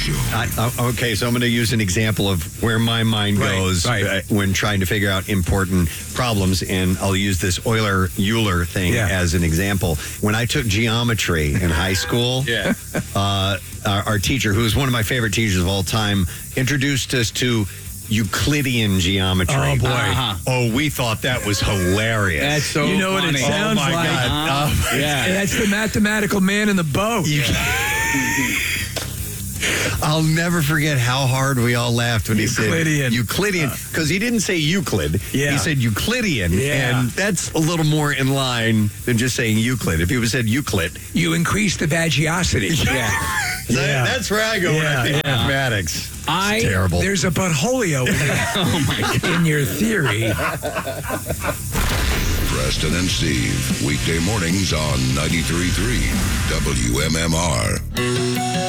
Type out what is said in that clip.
Show. Okay, so I'm going to use an example of where my mind goes when trying to figure out important problems, and I'll use this Euler-Euler thing as an example. When I took geometry in high school, our teacher, who was one of my favorite teachers of all time, introduced us to Euclidean geometry. Oh, boy. Oh, we thought that was hilarious. That's so You know funny. what it sounds Oh, my like? God. That's the mathematical man in the boat. I'll never forget how hard we all laughed when he said Euclidean, because he didn't say Euclid. He said Euclidean, and that's a little more in line than just saying Euclid. If he would have said Euclid. You increase the vagiosity. That's where I go when I think mathematics. It's terrible. There's a butthole in your theory. Preston and Steve, weekday mornings on 93.3 WMMR.